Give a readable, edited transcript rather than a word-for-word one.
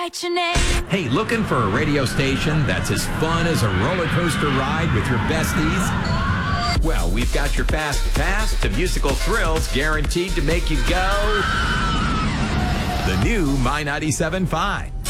write your name. Hey, looking for a radio station that's as fun as a roller coaster ride with your besties? Well, we've got your fast pass to musical thrills guaranteed to make you go. The new My 97.5.